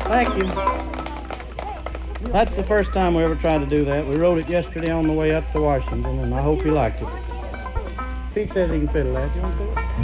Thank you. That's the first time we ever tried to do that. We wrote it yesterday on the way up to Washington, and I hope you liked it. Pete says he can fiddle that. You want to do it?